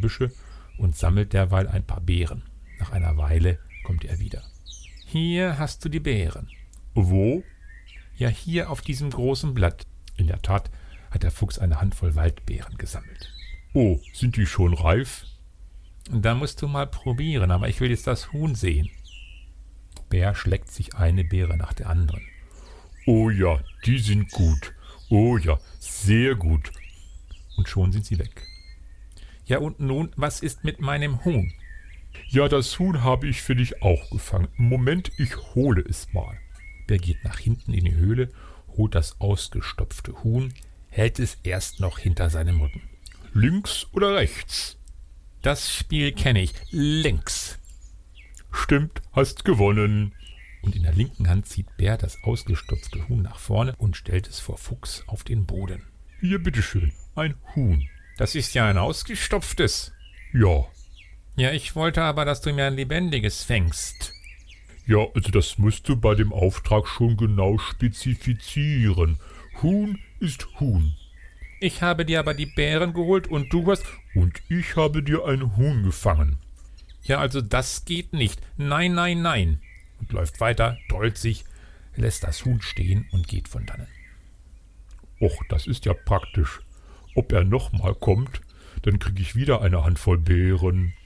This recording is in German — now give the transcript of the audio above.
Büsche und sammelt derweil ein paar Beeren. Nach einer Weile kommt er wieder. »Hier hast du die Beeren.« Wo? »Ja, hier auf diesem großen Blatt.« In der Tat hat der Fuchs eine Handvoll Waldbeeren gesammelt. Oh, sind die schon reif? »Da musst du mal probieren, aber ich will jetzt das Huhn sehen.« Bär schleckt sich eine Beere nach der anderen. Oh ja, die sind gut. Oh ja, sehr gut. Und schon sind sie weg. »Ja, und nun, was ist mit meinem Huhn?« Ja, das Huhn habe ich für dich auch gefangen. Moment, ich hole es mal. Bär geht nach hinten in die Höhle, holt das ausgestopfte Huhn, hält es erst noch hinter seinem Rücken. Links oder rechts? »Das Spiel kenne ich. Links.« »Stimmt, hast gewonnen.« Und in der linken Hand zieht Bär das ausgestopfte Huhn nach vorne und stellt es vor Fuchs auf den Boden. »Hier, bitteschön, ein Huhn.« »Das ist ja ein ausgestopftes.« »Ja.« »Ja, ich wollte aber, dass du mir ein lebendiges fängst.« »Ja, also das musst du bei dem Auftrag schon genau spezifizieren. Huhn ist Huhn.« »Ich habe dir aber die Beeren geholt und du hast...« »Und ich habe dir ein Huhn gefangen.« »Ja, also das geht nicht. Nein, nein, nein.« Und läuft weiter, dollt sich, lässt das Huhn stehen und geht von dannen. Och, das ist ja praktisch. Ob er nochmal kommt, dann kriege ich wieder eine Handvoll Beeren.